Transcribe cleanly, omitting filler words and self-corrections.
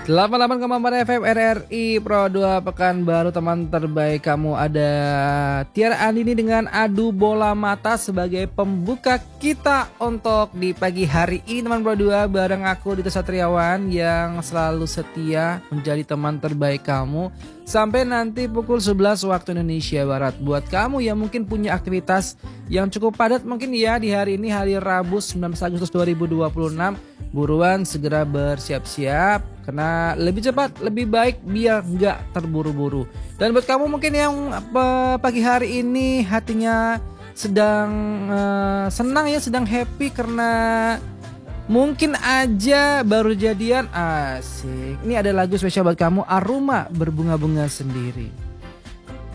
88,4 FM RRI Pro 2 Pekanbaru. Teman terbaik kamu ada Tiara Andini dengan Adu Bola Mata sebagai pembuka kita untuk di pagi hari ini teman Pro 2 bareng aku Dito Satriawan yang selalu setia menjadi teman terbaik kamu sampai nanti pukul 11 waktu Indonesia Barat. Buat kamu yang mungkin punya aktivitas yang cukup padat mungkin ya di hari ini, hari Rabu 19 Agustus 2026, buruan segera bersiap-siap karena lebih cepat lebih baik biar nggak terburu-buru. Dan buat kamu mungkin yang pagi hari ini hatinya sedang senang ya, sedang happy karena mungkin aja baru jadian, asik. Ini ada lagu spesial buat kamu, Aroma Berbunga-bunga Sendiri.